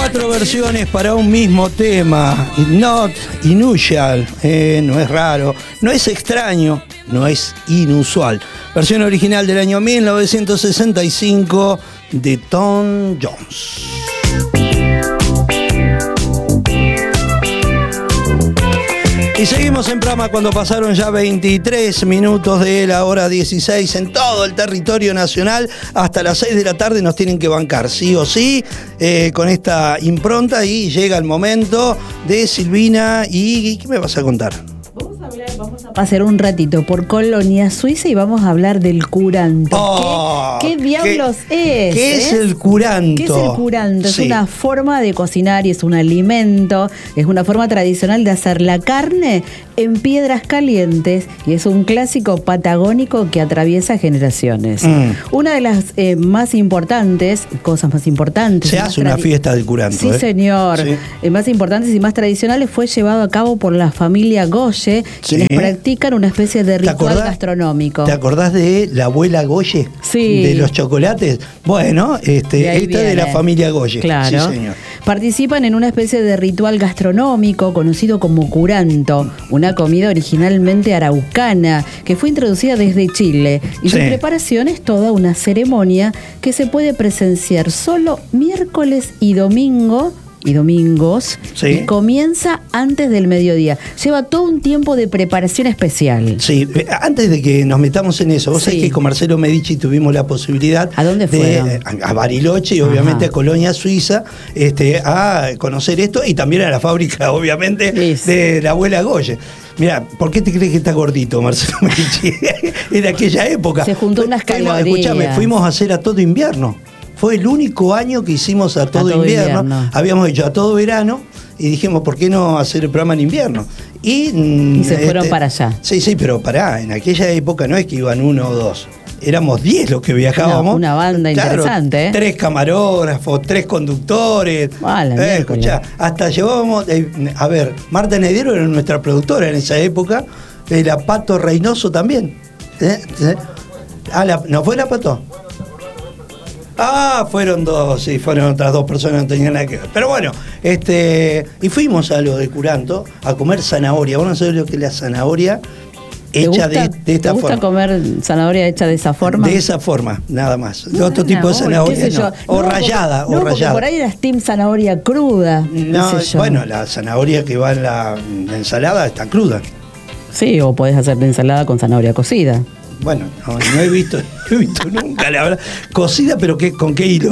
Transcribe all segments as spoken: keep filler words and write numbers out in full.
Cuatro versiones para un mismo tema. Not unusual, eh, no es raro, no es extraño, no es inusual. Versión original del año mil novecientos sesenta y cinco de Tom Jones. Y seguimos en programa cuando pasaron ya veintitrés minutos de la hora dieciséis en todo el territorio nacional. Hasta las seis de la tarde nos tienen que bancar, sí o sí, eh, con esta impronta. Y llega el momento de Silvina. ¿Y qué me vas a contar? Vamos a hablar, vamos a pasar un ratito por Colonia Suiza y vamos a hablar del curanto. Oh, ¿Qué, ¿Qué diablos ¿qué, es? ¿Qué es el curanto? ¿Qué es el curanto? Sí. Es una forma de cocinar y es un alimento, es una forma tradicional de hacer la carne en piedras calientes y es un clásico patagónico que atraviesa generaciones. Mm. Una de las eh, más importantes, cosas más importantes... Se hace una fiesta del curanto. Sí, ¿eh? señor. Sí. Eh, más importantes y más tradicionales fue llevado a cabo por la familia Goye, Sí. quienes practican una especie de ritual acordás, gastronómico. ¿Te acordás de la abuela Goye? Sí. De los chocolates. Bueno, este, De ahí esta es de la familia Goye. Claro. Sí, señor. Participan en una especie de ritual gastronómico conocido como curanto, una comida originalmente araucana que fue introducida desde Chile. Y Sí. su preparación es toda una ceremonia que se puede presenciar solo miércoles y domingo. y domingos, Sí. y comienza antes del mediodía. Lleva todo un tiempo de preparación especial. Sí, antes de que nos metamos en eso, vos Sí. sabés que con Marcelo Medici tuvimos la posibilidad ¿A dónde de fueron? a, a Bariloche y obviamente Ajá. a Colonia Suiza, este, a conocer esto y también a la fábrica, obviamente, Sí. de la abuela Goye. Mira, ¿por qué te crees que está gordito Marcelo Medici? En aquella época. Se juntó unas Fuimos- calorías. Escuchame, fuimos a hacer a todo invierno. Fue el único año que hicimos a todo, A todo invierno. invierno. Habíamos hecho a todo verano y dijimos, ¿por qué no hacer el programa en invierno? Y, Y se fueron para allá. Sí, sí, pero pará, en aquella época no es que iban uno o dos. Éramos diez los que viajábamos. Una- una banda interesante, ¿eh? Tres camarógrafos, tres conductores. Ah, la eh, miércoles. escuchá, hasta llevábamos. eh, a ver, Marta Nediero era nuestra productora en esa época. eh, la Pato Reynoso también. ¿eh? ¿Eh? Ah, la- ¿no fue la Pato? Ah, fueron dos, sí, fueron otras dos personas, no tenían nada que ver. Pero bueno, este, y fuimos a lo de Curanto a comer zanahoria. Vos no sabés lo que es la zanahoria ¿Te hecha gusta, de, de esta ¿te gusta forma. comer zanahoria hecha de esa forma? De esa forma, nada más. De No, otro tipo de ¿Qué zanahoria. sé yo? No. O No, rallada, porque- o no, porque rallada. por ahí era steam zanahoria cruda. No, qué sé yo. bueno, la zanahoria que va en la, en la ensalada está cruda. Sí, o podés hacer ensalada con zanahoria cocida. Bueno, no, no he visto, no he visto nunca, la verdad. Cocida, pero ¿qué, ¿con qué hilo?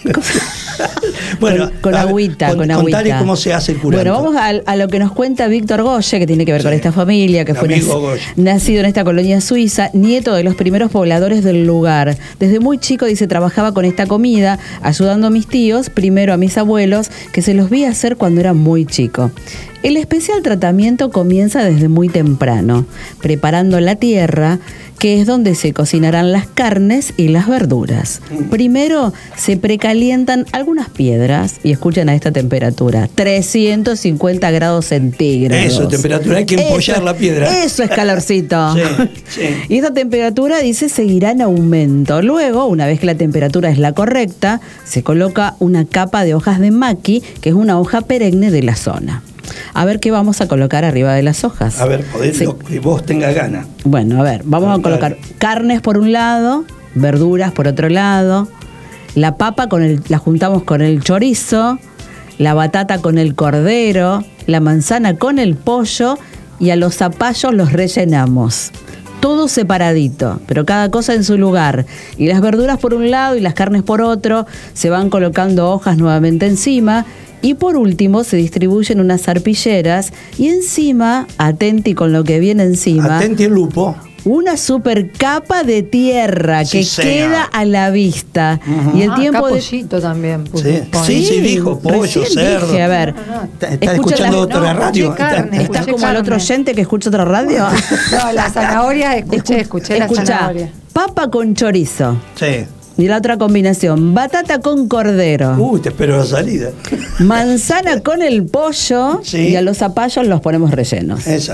Bueno, con, con a ver, agüita, con, con contale agüita. cómo se hace el curanto. Bueno, vamos a, a lo que nos cuenta Víctor Goye, que tiene que ver Sí. con esta familia, que El fue amigo nac- Goye. nacido en esta colonia suiza, nieto de los primeros pobladores del lugar. Desde muy chico, dice, trabajaba con esta comida, ayudando a mis tíos, primero a mis abuelos, que se los vi hacer cuando era muy chico. El especial tratamiento comienza desde muy temprano, preparando la tierra, que es donde se cocinarán las carnes y las verduras. Primero se precalientan algunas piedras y escuchan a esta temperatura, trescientos cincuenta grados centígrados. Eso, temperatura, hay que empollar Eso- la piedra. Eso es calorcito. Sí, sí. Y esta temperatura, dice, seguirá en aumento. Luego, una vez que la temperatura es la correcta, se coloca una capa de hojas de maqui, que es una hoja perenne de la zona. A ver qué vamos a colocar arriba de las hojas. A ver, podés, Se- lo que vos tengas ganas. Bueno, a ver, vamos a colocar carnes por un lado, verduras por otro lado, la papa con el, la juntamos con el chorizo, la batata con el cordero, la manzana con el pollo y a los zapallos los rellenamos. Todo separadito, pero cada cosa en su lugar. Y las verduras por un lado y las carnes por otro, se van colocando hojas nuevamente encima. Y por último se distribuyen unas arpilleras y encima, atenti con lo que viene encima, Atenti el lupo. una super capa de tierra Sí, que señor. queda a la vista. Ujú. Y el Ah, tiempo acá de... pollito también. pues, Sí, pone. sí, sí, dijo pollo, recién cerdo. dije, a ver. No, no, no. ¿Está, está Escucha escuchando la- otra no, radio? escuché carne, Está- ¿Estás escuché como el otro carne. oyente que escucha otra radio? No, la zanahoria, escuché, escuché la Escuchá, zanahoria. papa con chorizo. Sí. Y la otra combinación, batata con cordero. Uy, te espero la salida. Manzana con el pollo Sí. y a los zapallos los ponemos rellenos. Exacto.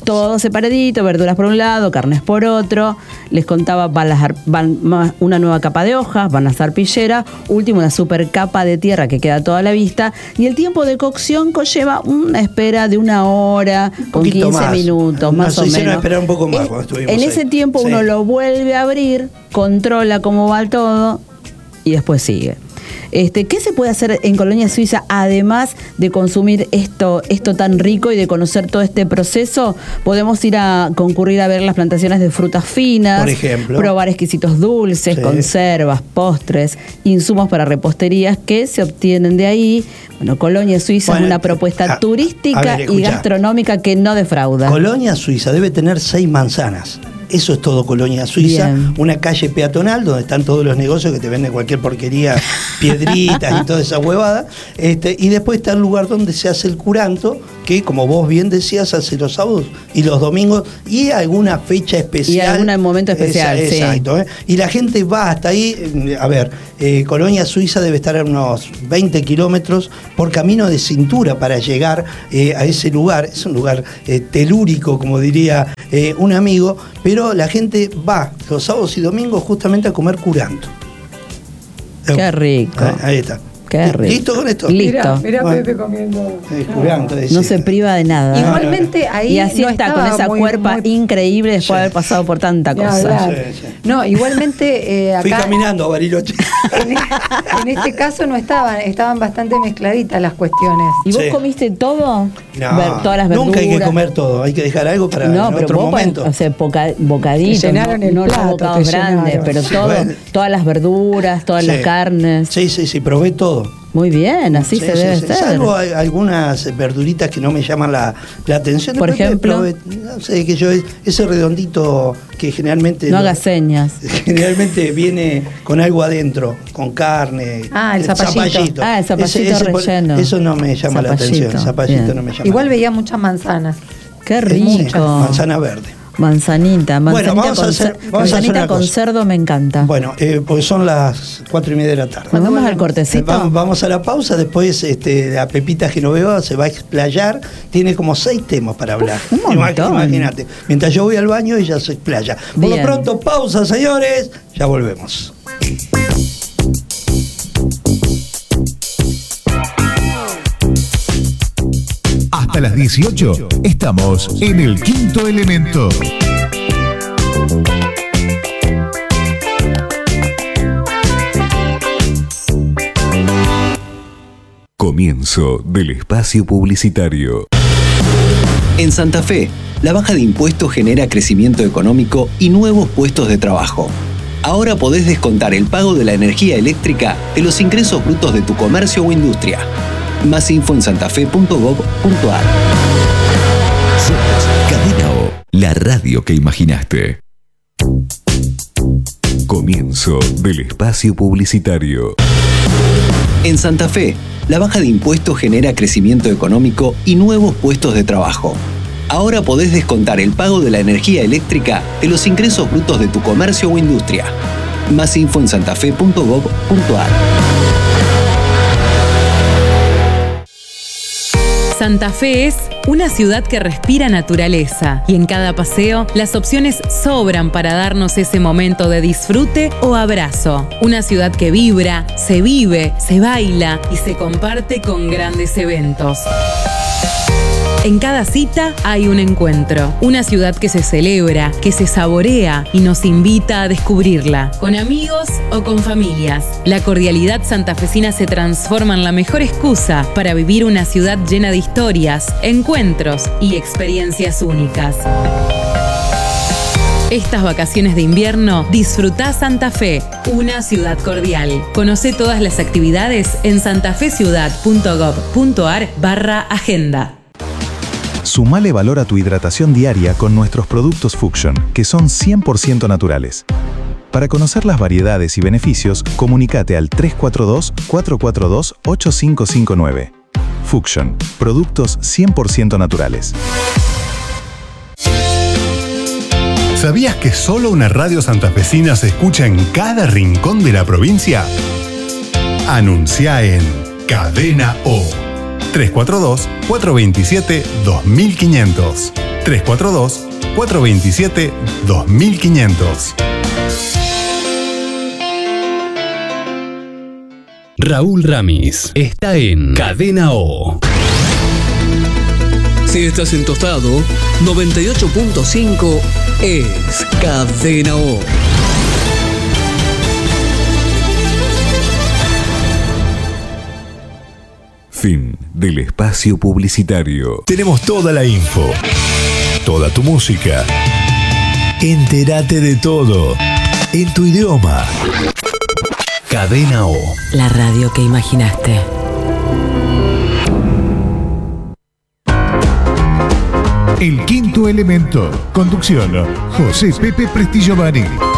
Todo separadito, verduras por un lado, carnes por otro. Les contaba, van, las, van una nueva capa de hojas, van a las arpilleras, último una super capa de tierra que queda a toda la vista. Y el tiempo de cocción conlleva una espera de una hora, con quince más. minutos, más Nos o menos. esperar un poco más en, cuando estuvimos en ahí. ese tiempo sí. Uno lo vuelve a abrir, controla cómo va todo y después sigue. Este, ¿Qué se puede hacer en Colonia Suiza además de consumir esto, esto tan rico y de conocer todo este proceso? Podemos ir a concurrir a ver las plantaciones de frutas finas, por ejemplo, probar exquisitos dulces, sí. conservas, postres, insumos para reposterías que se obtienen de ahí. Bueno, Colonia Suiza bueno, es una propuesta a, turística a ver, y gastronómica que no defrauda. Colonia Suiza debe tener seis manzanas. Eso es todo Colonia Suiza, bien. Una calle peatonal donde están todos los negocios que te venden cualquier porquería, piedritas y toda esa huevada. Este, y después está el lugar donde se hace el curanto, que como vos bien decías, hace los sábados y los domingos y alguna fecha especial. Y algún momento especial, Esa, sí. Exacto. ¿eh? Y la gente va hasta ahí. A ver, eh, Colonia Suiza debe estar a unos veinte kilómetros por camino de cintura para llegar eh, a ese lugar. Es un lugar eh, telúrico, como diría eh, un amigo, pero la gente va los sábados y domingos justamente a comer curanto. Qué rico. Ahí, ahí está. Qué rico. ¿Listo con esto? Listo. Mira bueno. Pepe comiendo. Eh, curanto, no se priva de nada. Igualmente ahí y así no está con esa muy, cuerpa muy... increíble después sí. de haber pasado por tanta ya, cosa. Sí, sí. No, igualmente eh, acá... Fui caminando a Bariloche. En, en este caso no estaban, estaban bastante mezcladitas las cuestiones. ¿Y vos sí. comiste todo? No, Ver, todas las verduras. Nunca hay que comer todo, hay que dejar algo para no, en pero otro vos momento. O sea, boca, bocaditos, llenaron no, el no plato, los bocados grandes, llenaron. pero todo, Bueno. todas las verduras, todas Sí. las carnes. Sí, sí, sí, probé todo. Muy bien, así Sí, se sí, debe sí. ser. Salvo hay algunas verduritas que no me llaman la, la atención. Por Después ejemplo, probé, no sé, que yo ese redondito que generalmente no lo, hagas señas. Generalmente viene con algo adentro, con carne. Ah, el zapallito. Ah, el zapallito ese, ese, relleno. Eso no me llama zapallito, la atención. El zapallito bien. no me llama. Igual veía muchas manzanas. Qué rico. Mucha manzana verde. Manzanita, manzanita, Bueno, vamos con, a hacer, vamos manzanita a hacer una con cosa. cerdo me encanta. Bueno, eh, pues son las cuatro y media de la tarde. ¿Nos vamos al cortecito? Vamos, vamos a la pausa, después este, la Pepita Genoveva se va a explayar, tiene como seis temas para hablar. Uf, un montón. Imagínate, mientras yo voy al baño ella se explaya. Por Bien. lo pronto, pausa, señores, ya volvemos. Hasta las dieciocho estamos en El Quinto Elemento. Comienzo del espacio publicitario. En Santa Fe, la baja de impuestos genera crecimiento económico y nuevos puestos de trabajo. Ahora podés descontar el pago de la energía eléctrica de los ingresos brutos de tu comercio o industria. Más info en santafe punto gob punto ar. Somos Cadena O, la radio que imaginaste. Comienzo del espacio publicitario. En Santa Fe, la baja de impuestos genera crecimiento económico y nuevos puestos de trabajo. Ahora podés descontar el pago de la energía eléctrica de los ingresos brutos de tu comercio o industria. Más info en santafe punto gob punto ar. Santa Fe es una ciudad que respira naturaleza y en cada paseo las opciones sobran para darnos ese momento de disfrute o abrazo. Una ciudad que vibra, se vive, se baila y se comparte con grandes eventos. En cada cita hay un encuentro, una ciudad que se celebra, que se saborea y nos invita a descubrirla, con amigos o con familias. La cordialidad santafesina se transforma en la mejor excusa para vivir una ciudad llena de historias, encuentros y experiencias únicas. Estas vacaciones de invierno, disfrutá Santa Fe, una ciudad cordial. Conoce todas las actividades en santafeciudad punto gob punto ar barra agenda. Sumale valor a tu hidratación diaria con nuestros productos Fuction, que son cien por ciento naturales. Para conocer las variedades y beneficios, comunícate al tres cuatro dos, cuatro cuatro dos, ocho cinco cinco nueve. Fuction, productos cien por ciento naturales. ¿Sabías que solo una radio santafesina se escucha en cada rincón de la provincia? Anuncia en Cadena O. tres cuatro dos, cuatro dos siete, dos mil quinientos. tres cuatro dos, cuatro dos siete, dos mil quinientos. Raúl Ramis está en Cadena O. Si estás en Tostado, noventa y ocho punto cinco es Cadena O. Fin del espacio publicitario. Tenemos toda la info, toda tu música. Entérate de todo en tu idioma. Cadena O. La radio que imaginaste. El quinto elemento. Conducción: José Pepe Prestigiovanni.